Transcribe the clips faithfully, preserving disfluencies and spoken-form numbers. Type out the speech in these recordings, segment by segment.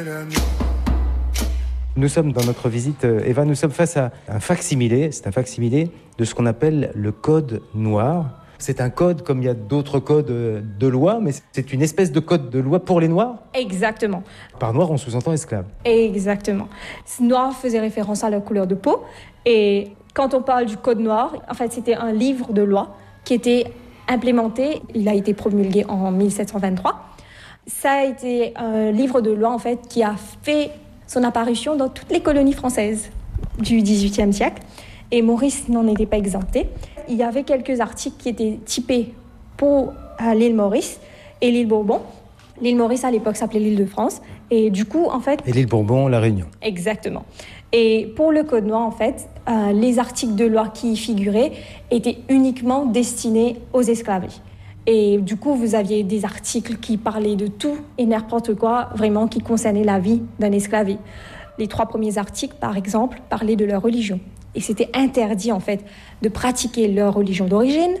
Nous sommes dans notre visite, Eva, nous sommes face à un fac-similé, c'est un fac-similé de ce qu'on appelle le code noir. C'est un code comme il y a d'autres codes de loi, mais c'est une espèce de code de loi pour les Noirs ? Exactement. Par noir, on sous-entend esclave. Exactement. Noir faisait référence à leur couleur de peau. Et quand on parle du code noir, en fait, c'était un livre de loi qui était implémenté. Il a été promulgué en mille sept cent vingt-trois. Ça a été un livre de loi, en fait, qui a fait son apparition dans toutes les colonies françaises du dix-huitième siècle. Et Maurice n'en était pas exempté. Il y avait quelques articles qui étaient typés pour euh, l'île Maurice et l'île Bourbon. L'île Maurice, à l'époque, s'appelait l'île de France. Et du coup, en fait... Et l'île Bourbon, la Réunion. Exactement. Et pour le Code noir, en fait, euh, les articles de loi qui y figuraient étaient uniquement destinés aux esclaves. Et du coup, vous aviez des articles qui parlaient de tout et n'importe quoi, vraiment, qui concernait la vie d'un esclavé. Les trois premiers articles, par exemple, parlaient de leur religion. Et c'était interdit, en fait, de pratiquer leur religion d'origine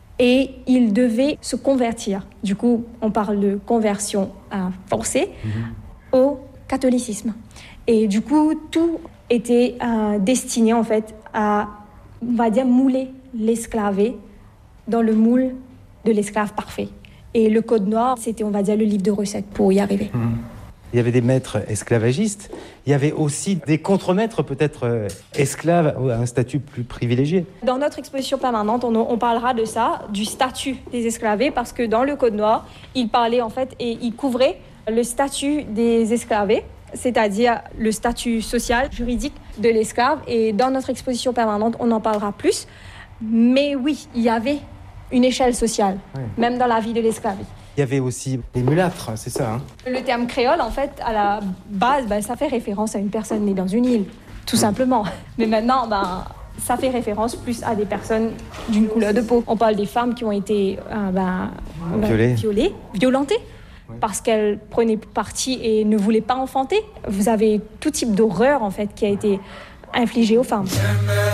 et ils devaient se convertir. Du coup, on parle de conversion euh, forcée mmh. au catholicisme. Et du coup, tout était euh, destiné, en fait, à, on va dire, mouler l'esclavé dans le moule de l'esclave parfait. Et le Code noir, c'était, on va dire, le livre de recettes pour y arriver. Mmh. Il y avait des maîtres esclavagistes, il y avait aussi des contremaîtres peut-être euh, esclaves à un statut plus privilégié. Dans notre exposition permanente, on, on parlera de ça, du statut des esclavés, parce que dans le Code noir, il parlait en fait et il couvrait le statut des esclavés, c'est-à-dire le statut social, juridique de l'esclave. Et dans notre exposition permanente, on en parlera plus. Mais oui, il y avait une échelle sociale, oui. Même dans la vie de l'esclave. Il y avait aussi les mulâtres, c'est ça hein ? Le terme créole, en fait, à la base, ben, ça fait référence à une personne née dans une île, tout mmh. simplement. Mais maintenant, ben, ça fait référence plus à des personnes d'une couleur de peau. On parle des femmes qui ont été euh, ben, violées. violées, violentées, oui. Parce qu'elles prenaient parti et ne voulaient pas enfanter. Vous avez tout type d'horreur, en fait, qui a été infligée aux femmes.